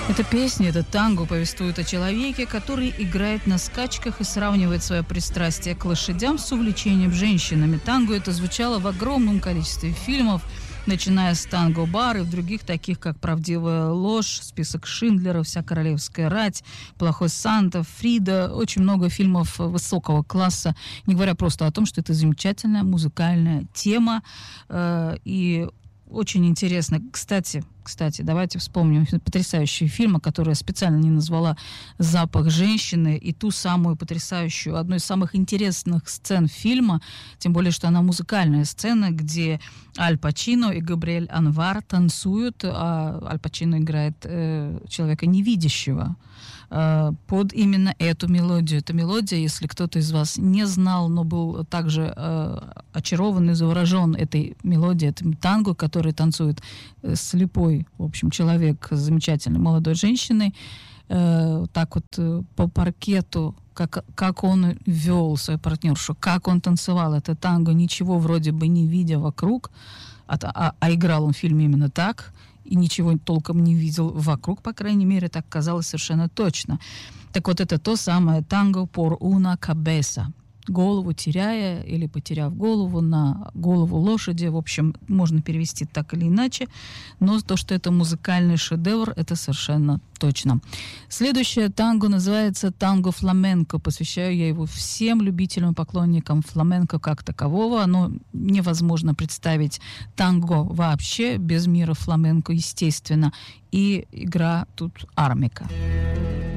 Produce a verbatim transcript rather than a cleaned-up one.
Эта песня, это танго, повествует о человеке, который играет на скачках и сравнивает свое пристрастие к лошадям с увлечением женщинами. Танго это звучало в огромном количестве фильмов, начиная с «Танго-бар» и в других, таких как «Правдивая ложь», «Список Шиндлера», «Вся королевская рать», «Плохой Санта», «Фрида». Очень много фильмов высокого класса, не говоря просто о том, что это замечательная музыкальная тема э, и очень интересно. Кстати, кстати, давайте вспомним потрясающий фильм, который я специально не назвала «Запах женщины», и ту самую потрясающую, одну из самых интересных сцен фильма, тем более, что она музыкальная сцена, где Аль Пачино и Габриэль Анвар танцуют, а Аль Пачино играет э, человека невидящего э, под именно эту мелодию. Эта мелодия, если кто-то из вас не знал, но был также э, очарован и заворожен этой мелодией, этим танго, который танцует э, слепой, в общем, человек с замечательной молодой женщиной, э, так вот э, по паркету, как, как он вел свою партнершу, как он танцевал это танго, ничего вроде бы не видя вокруг, а, а, а играл он в фильме именно так, и ничего толком не видел вокруг, по крайней мере, так казалось совершенно точно. Так вот, это то самое танго por una cabeza. Голову теряя или потеряв голову на голову лошади. В общем, можно перевести так или иначе. Но то, что это музыкальный шедевр, это совершенно точно. Следующее танго называется танго фламенко. Посвящаю я его всем любителям и поклонникам фламенко как такового. Оно невозможно представить танго вообще без мира фламенко, естественно. И игра тут армика.